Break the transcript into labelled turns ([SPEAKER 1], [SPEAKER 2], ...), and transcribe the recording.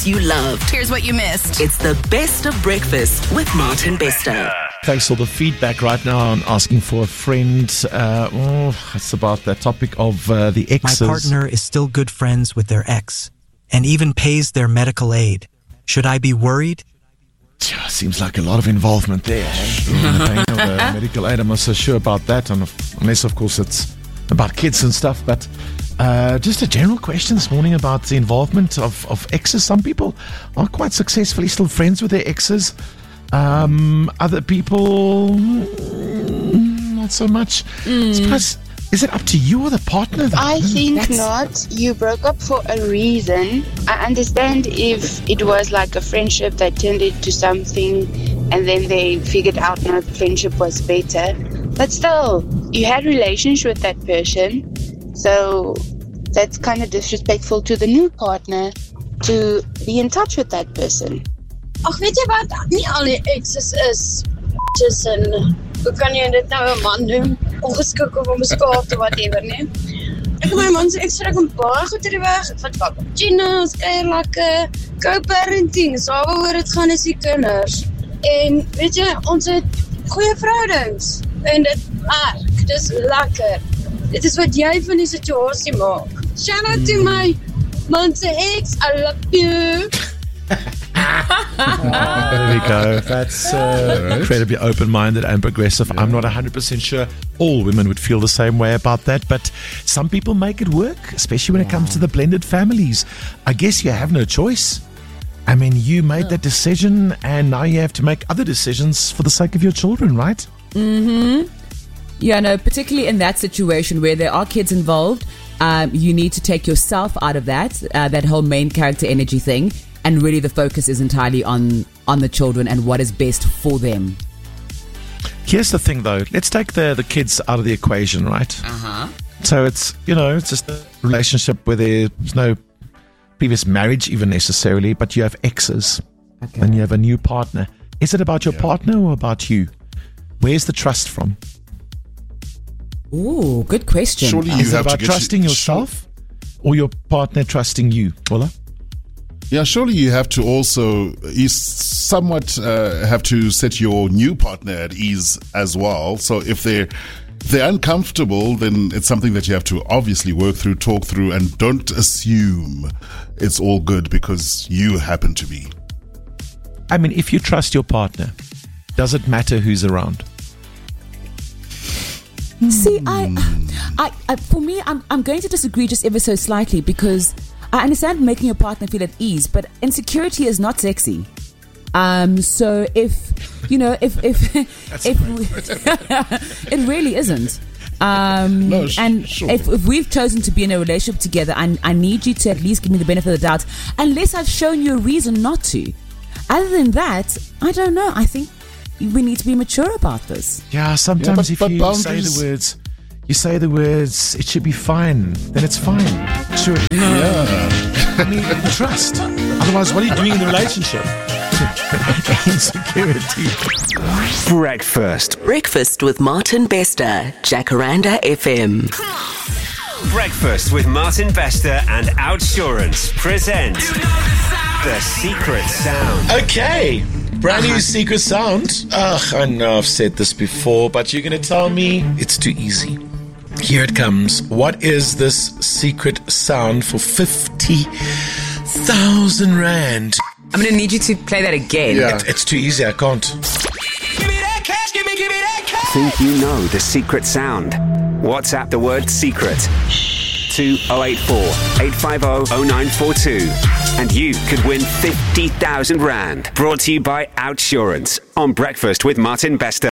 [SPEAKER 1] moments you loved.
[SPEAKER 2] Here's what you missed.
[SPEAKER 1] It's the best of breakfast with Martin Bester.
[SPEAKER 3] Thanks for the feedback right now on asking for a friend. It's about that topic of the exes.
[SPEAKER 4] My partner is still good friends with their ex and even pays their medical aid. Should I be worried?
[SPEAKER 3] Seems like a lot of involvement there. The paying of the medical aid, I'm not so sure about that, unless, of course, it's about kids and stuff. But just a general question this morning about the involvement of exes. Some people are quite successfully still friends with their exes. Other people, not so much. Suppose, is it up to you or the partner?
[SPEAKER 5] I think not. You broke up for a reason. I understand if it was like a friendship that turned into something and then they figured out no, the friendship was better. But still, you had a relationship with that person. So that's kind of disrespectful to the new partner to be in touch with that person.
[SPEAKER 6] Ag weet jy wat, nie al die exes is en hoe kan jy dit nou 'n man noem, ongeskik of onbeskaafd of whatever, nie? Ek en my man se ex trek 'n baie goed uit die weg, het vat cappuccino's, kuier lekker, co-parenting, so waaroor dit gaan is die kinders. En weet jy, ons het goeie verhoudings, en dit werk, dis lekker. Dit is wat jy van die situasie maak. Shout out to my man se ex, I love you.
[SPEAKER 3] There we go. That's incredibly open-minded and progressive. Yeah. I'm not 100% sure all women would feel the same way about that, but some people make it work, especially when it comes to the blended families. I guess you have no choice. I mean, you made that decision, and now you have to make other decisions for the sake of your children, right?
[SPEAKER 7] Mm-hmm. Yeah, no, particularly in that situation where there are kids involved, you need to take yourself out of that whole main character energy thing. And really the focus is entirely on the children and what is best for them.
[SPEAKER 3] Here's the thing, though. Let's take the kids out of the equation, right?
[SPEAKER 7] Uh-huh.
[SPEAKER 3] So it's just a relationship where there's no previous marriage even necessarily, but you have exes. Okay. And you have a new partner. Is it about your partner or about you? Where's the trust from?
[SPEAKER 7] Ooh, good question.
[SPEAKER 3] Surely you have about trusting yourself or your partner trusting you? Ola?
[SPEAKER 8] Yeah, surely you have to also somewhat have to set your new partner at ease as well. So if they're uncomfortable, then it's something that you have to obviously work through, talk through, and don't assume it's all good because you happen to be.
[SPEAKER 3] I mean, if you trust your partner, does it matter who's around?
[SPEAKER 7] See, I for me, I'm going to disagree just ever so slightly because I understand making your partner feel at ease, but insecurity is not sexy. So if it really isn't. If we've chosen to be in a relationship together, I need you to at least give me the benefit of the doubt, unless I've shown you a reason not to. Other than that, I don't know. I think we need to be mature about this.
[SPEAKER 3] Yeah, sometimes if you say the words, it should be fine, then it's fine. Sure. No. Yeah. I mean, trust. Otherwise, what are you doing in the relationship? Insecurity.
[SPEAKER 1] Breakfast with Martin Bester, Jacaranda FM.
[SPEAKER 9] Breakfast with Martin Bester and Outsurance present The Secret Sound.
[SPEAKER 3] Okay. Brand new secret sound. I know I've said this before, but you're going to tell me it's too easy. Here it comes. What is this secret sound for 50,000 rand?
[SPEAKER 10] I'm going to need you to play that again.
[SPEAKER 3] Yeah. It's too easy. I can't.
[SPEAKER 9] Give me that cash, give me that cash.
[SPEAKER 11] Think you know the secret sound? WhatsApp the word secret to 084 850 0942 and you could win 50,000 rand. Brought to you by Outsurance on Breakfast with Martin Bester.